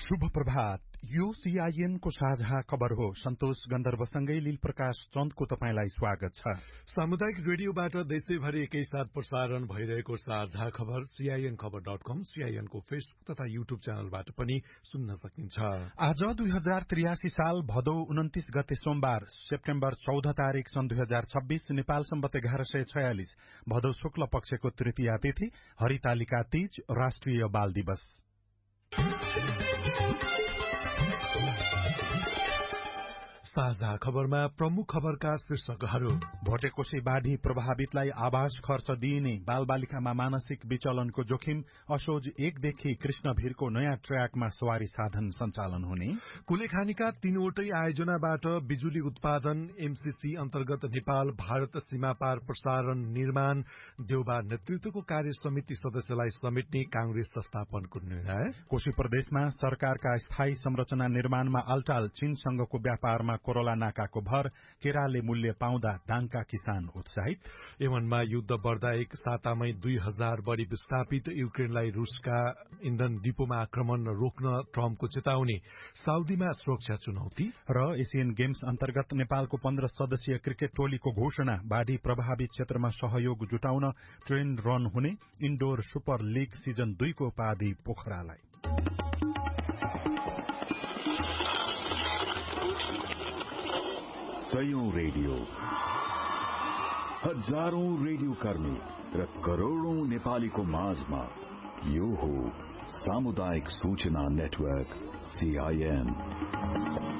शुभ प्रभात। यो सीआईएन को साझा खबर हो। सन्तोष गन्धर्वसँगै लील प्रकाश चन्दको तपाईंलाई स्वागत छ। सामुदायिक रेडियोबाट देशैभरि एकैसाथ प्रसारण भइरहेको साझा खबर CINखबर.com, CIN को फेसबुक तथा युट्युब च्यानलबाट पनि सुन्न सकिन्छ। आज 2083 साल भदौ 29 गते सोमबार, सेप्टेम्बर 14 तारिक सन् 2026, नेपाल सम्वत 1146 भदौ शुक्ल पक्षको तृतीया तिथि, हरितालिका तीज, राष्ट्रिय बाल दिवस। साझा खबरमा प्रमुख खबरका शीर्षकहरू। भोटेकोशी बाढ़ी प्रभावितलाई आवास खर्च दिइने, बालबालिकामा मानसिक विचलनको जोखिम, असोज 1 देखि कृष्णभिरको नयाँ ट्र्याकमा सवारी साधन सञ्चालन हुने, कुलेखानीका 3वटै आयोजनाबाट बिजुली उत्पादन, MCC अन्तर्गत नेपाल भारत सीमापार प्रसारण निर्माण, देउबा नेतृत्वको कार्य समिति सदस्यलाई समेट्ने कांग्रेस संस्थापनको निर्णय, कोशी प्रदेशमा सरकारका स्थायी संरचना निर्माणमा अल्टाल, चीनसँगको व्यापारमा कोरोला नाकाको भर, केराले मूल्य पाउँदा डाङका किसान उत्साहित, यमनमा युद्ध बढ्दा एक सातामै 2000 बढी विस्थापित, युक्रेनलाई रूसका इन्धन डिपोमा आक्रमण रोक्न ट्रम्पको चेतावनी, साउदीमा सुरक्षा चुनौती र एशियन गेम्स अन्तर्गत नेपालको 15 सदस्यीय क्रिकेट टोलीको घोषणा, बाढ़ी प्रभावित क्षेत्रमा सहयोग जुटाउन ट्रेन रन हुने, इन्डोर सुपर लीग सिजन 2 को उपाधि पोखरालाई। सयौं रेडियो, हजारौं रेडियो कर्मी र करोड़ौं नेपालीको माझमा यो हो सामुदायिक सूचना नेटवर्क CIN।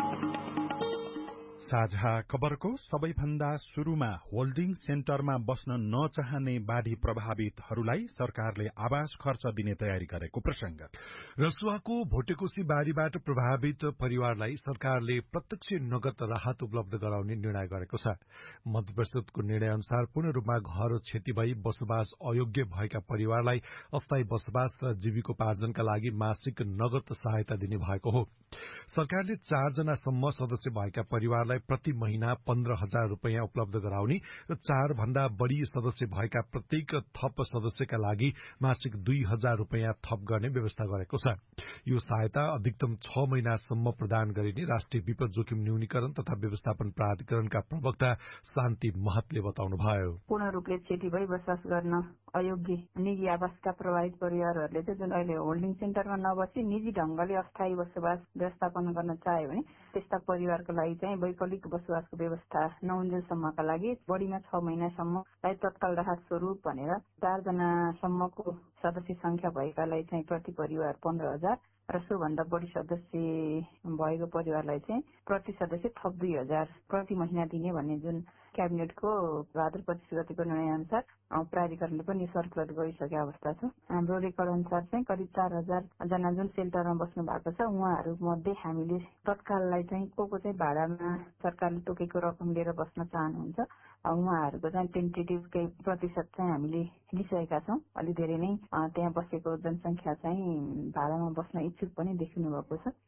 साझा खबरको सबैभन्दा शुरूमा होल्डिङ सेन्टरमा बस्न नचाहने बाढ़ी प्रभावितहरूलाई सरकारले आवास खर्च दिने तयारी गरेको प्रसंग। रसुवाको भोटेकोशी बाढ़ीबाट प्रभावित परिवारलाई सरकारले प्रत्यक्ष नगद राहत उपलब्ध गराउने निर्णय गरेको छ। मन्त्री परिषदको निर्णय अनुसार पूर्ण रूपमा घर क्षति भई बसोबास अयोग्य भएका परिवारलाई अस्थायी बसोबास र जीविकोपार्जनका लागि मासिक नगद सहायता दिने भएको हो। सरकारले 4 जनासम्म सदस्य भएका परिवारलाई प्रति महिना 15,000 रूपियाँ उपलब्ध गराउने र 4 भन्दा बढ़ी सदस्य भएका प्रत्येक थप सदस्यका लागि मासिक 2,000 रूपियाँ थप गर्ने व्यवस्था गरेको छ। यो सहायता अधिकतम 6 महिनासम्म प्रदान गरिने राष्ट्रिय विपद जोखिम न्यूनीकरण तथा व्यवस्थापन प्राधिकरणका प्रवक्ता शान्ति महतले बताउनुभयो। पूर्ण रूपले क्षति भई बसोबास गर्न अयोग्य निजी आवासका प्रभावित परिवारहरूले चाहिँ जुन अहिले होल्डिङ सेन्टरमा नबसी निजी ढंगले अस्थायी बसोबास व्यवस्थापन गर्न चाह्यो भने त्यस्ता परिवारको लागि चाहिँ वैकल्पिक बसोबासको व्यवस्था नहुन्जेलसम्मका लागि बढीमा 6 महिनासम्मलाई तत्काल राहत स्वरूप भनेर 4 जनासम्मको सदस्य संख्या भएकालाई चाहिँ प्रति परिवार 15,000 र सोभन्दा बढ़ी सदस्य भएको परिवारलाई चाहिँ प्रति सदस्य थप 2,000 प्रति महिना दिने भन्ने जुन क्याबिनेटको भाद्र 25 गतेको निर्णय अनुसार प्राधिकरणले पनि सर्कुलर गरिसकेको अवस्था छ। हाम्रो रेकर्ड अनुसार चाहिँ करिब 4,000 जना जुन सेल्टरमा बस्नु भएको छ उहाँहरू मध्ये हामीले तत्काललाई चाहिँ को चाहिँ भाडामा सरकारले तोकेको रकम लिएर बस्न चाहनुहुन्छ उहाँहरूको चाहिँ टेन्टेटिभ केही प्रतिशत चाहिँ हामीले लिइसकेका छौं। अलि धेरै नै त्यहाँ बसेको जनसंख्या चाहिँ भाडामा बस्न इच्छुक पनि देखिनु भएको छ।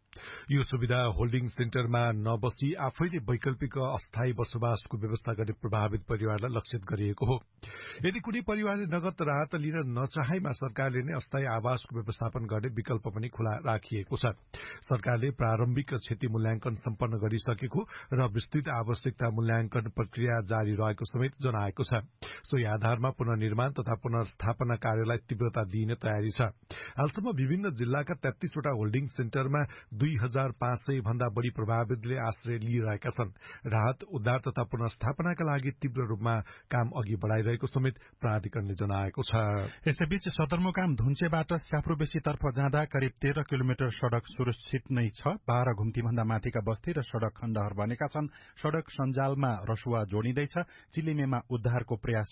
यो सुविधा होल्डिङ सेन्टरमा नबसी आफैले वैकल्पिक अस्थायी बसोबासको व्यवस्था गर्ने प्रभावित परिवारलाई लक्षित गरिएको हो। यदि कुनै परिवारले नगद राहत लिन नचाहेमा सरकारले नै अस्थायी आवासको व्यवस्थापन गर्ने विकल्प पनि खुला राखिएको छ। सरकारले प्रारम्भिक क्षति मूल्याङ्कन सम्पन्न गरिसकेको र विस्तृत आवश्यकता मूल्याङ्कन प्रक्रिया जारी रहेको समेत जनाएको छ। सोही आधारमा पुनर्निर्माण तथा पुनर्स्थापना कार्यलाई तीव्रता दिइने तयारी छ। हालसम्म विभिन्न जिल्लाका 33 वटा होल्डिङ सेन्टरमा 2,500 भन्दा बढ़ी प्रभावितले आश्रय लिइरहेका छन्। राहत उद्धार तथा पुनर्स्थापनाका लागि तीव्र रूपमा काम अघि बढ़ाइरहेको समेत प्राधिकरणले जनाएको छ। यसैबीच सदरमुकाम धुन्चेबाट स्याफ्रोबेसीतर्फ जाँदा करिब 13 किलोमिटर सड़क सुरक्षित नै छ। 12 घुम्ती भन्दा माथिका बस्ती र सड़क खण्डहर बनेका छन्। सड़क सञ्जालमा रसुवा जोडिँदैछ। चिलिमेमा उद्धारको प्रयास